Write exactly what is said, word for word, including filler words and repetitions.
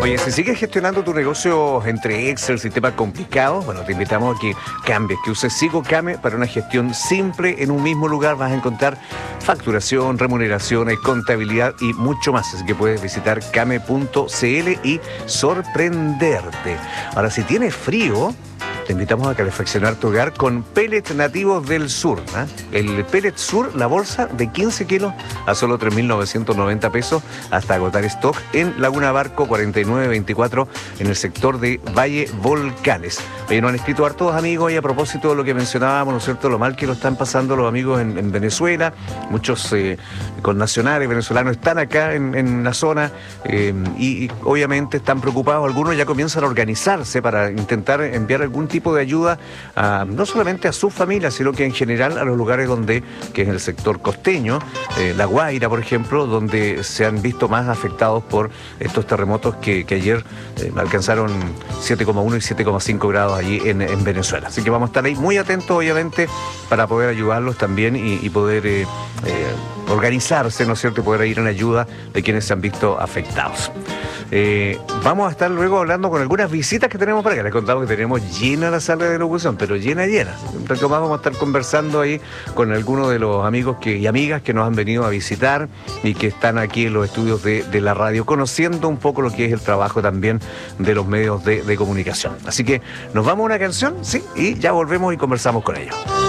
Oye, si sigues gestionando tu negocio entre Excel, sistemas complicados, bueno, te invitamos a que cambies, que uses SigoCame para una gestión simple. En un mismo lugar vas a encontrar facturación, remuneraciones, contabilidad y mucho más. Así que puedes visitar came punto cl y sorprenderte. Ahora, si tienes frío, te invitamos a calefaccionar tu hogar con pellets nativos del sur. ¿eh? El pellet sur, la bolsa de quince kilos a solo tres mil novecientos noventa pesos hasta agotar stock en Laguna Barco cuarenta y nueve veinticuatro en el sector de Valle Volcanes. Oye, nos han escrito hartos amigos y a propósito de lo que mencionábamos, ¿no es cierto?, lo mal que lo están pasando los amigos en, en Venezuela. Muchos eh, connacionales venezolanos están acá en, en la zona eh, y, y obviamente están preocupados. Algunos ya comienzan a organizarse para intentar enviar algún tipo tipo de ayuda a, no solamente a sus familias, sino que en general a los lugares donde, que es el sector costeño, eh, La Guaira, por ejemplo, donde se han visto más afectados por estos terremotos que, que ayer eh, alcanzaron siete coma uno y siete coma cinco grados allí en, en Venezuela. Así que vamos a estar ahí muy atentos, obviamente, para poder ayudarlos también y, y poder eh, eh, organizarse, ¿no es cierto?, y poder ir en ayuda de quienes se han visto afectados. Eh, vamos a estar luego hablando con algunas visitas que tenemos por acá. Les contamos que tenemos llena la sala de locución, pero llena, llena. Un rato más vamos a estar conversando ahí con algunos de los amigos que, y amigas que nos han venido a visitar y que están aquí en los estudios de, de la radio, conociendo un poco lo que es el trabajo también de los medios de, de comunicación. Así que nos vamos a una canción, sí, y ya volvemos y conversamos con ellos.